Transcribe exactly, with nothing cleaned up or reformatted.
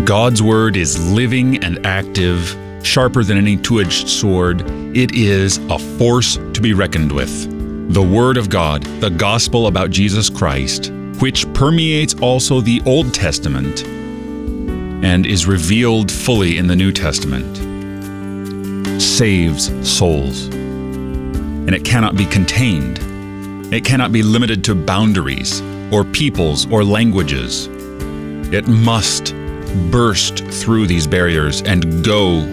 God's Word is living and active, sharper than any two-edged sword. It is a force to be reckoned with. The Word of God, the gospel about Jesus Christ, which permeates also the Old Testament and is revealed fully in the New Testament, saves souls. And it cannot be contained. It cannot be limited to boundaries or peoples or languages. It must burst through these barriers and go